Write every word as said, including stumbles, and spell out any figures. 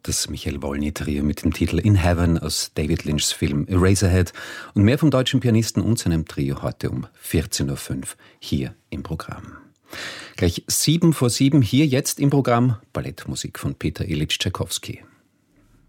Das Michael Wolny-Trio mit dem Titel In Heaven aus David Lynchs Film Eraserhead. Und mehr vom deutschen Pianisten und seinem Trio heute um vierzehn Uhr fünf hier im Programm. Gleich sieben vor sieben hier jetzt im Programm Ballettmusik von Peter Ilyich Tschaikowski.